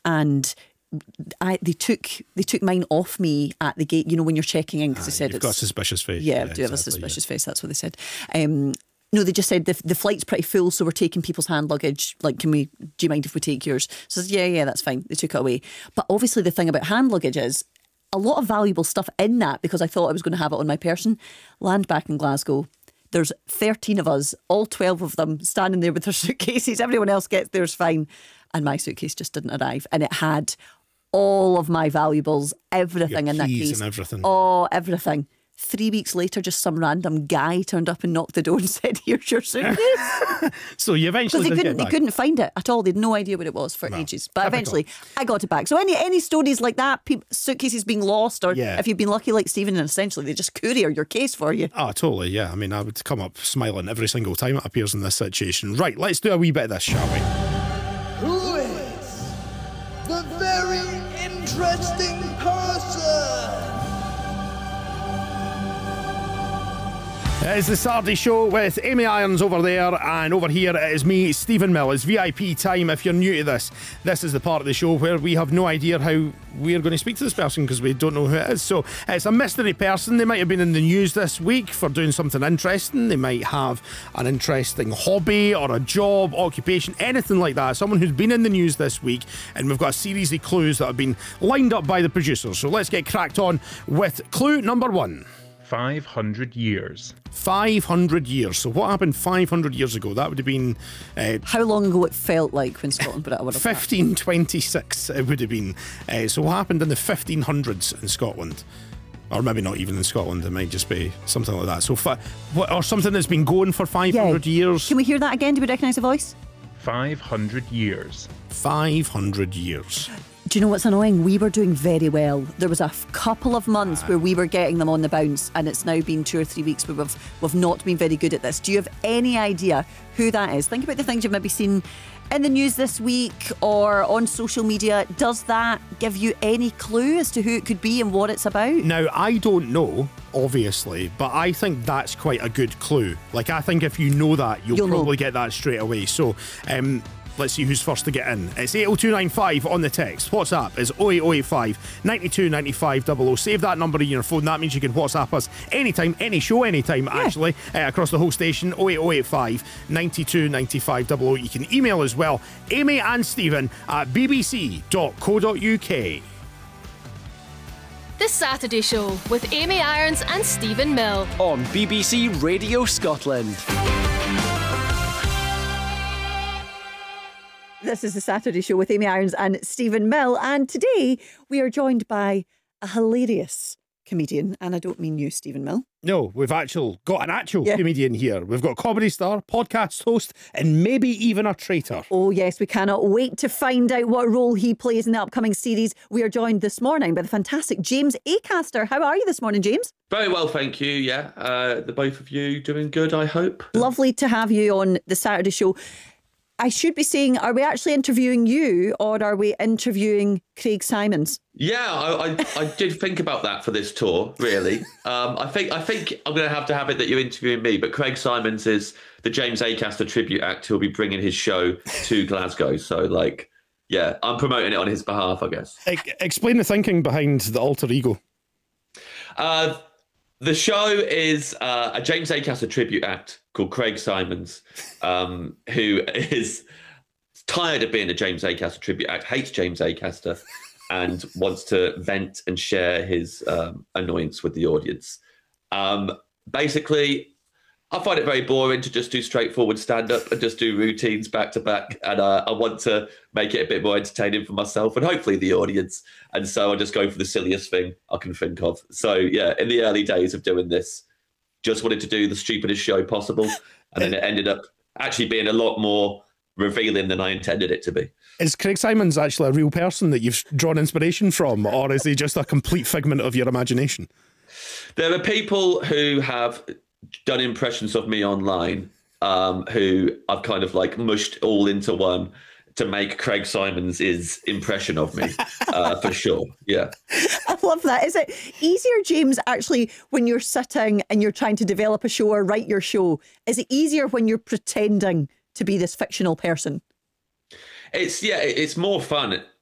and they took mine off me at the gate. You know, when you're checking in, because they said you've got a suspicious face. Yeah, I do have a suspicious face. That's what they said. No, they just said the flight's pretty full, so we're taking people's hand luggage. Like, do you mind if we take yours? So I said, yeah, that's fine. They took it away. But obviously the thing about hand luggage is a lot of valuable stuff in that, because I thought I was going to have it on my person. Land back in Glasgow. There's 13 of us, all 12 of them standing there with their suitcases. Everyone else gets theirs fine. And my suitcase just didn't arrive. And it had all of my valuables, everything in that case. And everything. Oh, everything. 3 weeks later, just some random guy turned up and knocked the door and said, "Here's your suitcase." So you eventually they couldn't find it at all. They had no idea what it was for ages. But eventually, I got it back. So any stories like that, suitcases being lost, or if you've been lucky like Stephen, and essentially they just courier your case for you. Oh, totally. Yeah. I mean, I would come up smiling every single time it appears in this situation. Right, let's do a wee bit of this, shall we? Who is the very interesting person? It's the Saturday Show with Amy Irons over there, and over here it is me, Stephen Mill. It's VIP time. If you're new to this is the part of the show where we have no idea how we're going to speak to this person because we don't know who it is. So it's a mystery person. They might have been in the news this week for doing something interesting. They might have an interesting hobby or a job, occupation, anything like that. Someone who's been in the news this week, and we've got a series of clues that have been lined up by the producers. So let's get cracked on with clue number 1. 500 years. 500 years. So what happened 500 years ago? That would have been... how long ago it felt like when Scotland put it out? 1526 it would have been. So what happened in the 1500s in Scotland? Or maybe not even in Scotland. It might just be something like that. So or something that's been going for 500 years. Can we hear that again? Do we recognise the voice? 500 years. 500 years. Do you know what's annoying? We were doing very well. There was a couple of months where we were getting them on the bounce, and it's now been 2 or 3 weeks where we've not been very good at this. Do you have any idea who that is? Think about the things you've maybe seen in the news this week or on social media. Does that give you any clue as to who it could be and what it's about? Now, I don't know, obviously, but I think that's quite a good clue. Like, I think if you know that, you'll probably get that straight away. So, let's see who's first to get in. It's 80295 on the text. WhatsApp is 08085 92 95 00. Save that number in your phone. That means you can WhatsApp us anytime, any show, anytime, actually, across the whole station. 08085 92 95 00. You can email as well, Amy and Stephen at bbc.co.uk. The Saturday Show with Amy Irons and Stephen Mill on BBC Radio Scotland. This is the Saturday Show with Amy Irons and Stephen Mill, and today we are joined by a hilarious comedian, and I don't mean you, Stephen Mill. No, we've got an actual comedian here. We've got comedy star, podcast host, and maybe even a traitor. Oh yes, we cannot wait to find out what role he plays in the upcoming series. We are joined this morning by the fantastic James Acaster. How are you this morning, James? Very well, thank you. Yeah, the both of you doing good, I hope. Lovely to have you on the Saturday Show. I should be saying, are we actually interviewing you or are we interviewing Craig Simons? Yeah, I did think about that for this tour, really. I think I'm going to have it that you're interviewing me, but Craig Simons is the James Acaster tribute act who'll be bringing his show to Glasgow. So, I'm promoting it on his behalf, I guess. Explain the thinking behind the alter ego. The show is a James Acaster tribute act called Craig Simons, who is tired of being a James Acaster tribute act, hates James Acaster, and wants to vent and share his annoyance with the audience. Basically, I find it very boring to just do straightforward stand-up and just do routines back to back. And I want to make it a bit more entertaining for myself and hopefully the audience. And so I just go for the silliest thing I can think of. So, yeah, in the early days of doing this, just wanted to do the stupidest show possible. And then it ended up actually being a lot more revealing than I intended it to be. Is Craig Simons actually a real person that you've drawn inspiration from, or is he just a complete figment of your imagination? There are people who have done impressions of me online who I've kind of mushed all into one to make Craig Simons' impression of me, for sure. Yeah. I love that. Is it easier, James, actually, when you're sitting and you're trying to develop a show or write your show? Is it easier when you're pretending to be this fictional person? It's more fun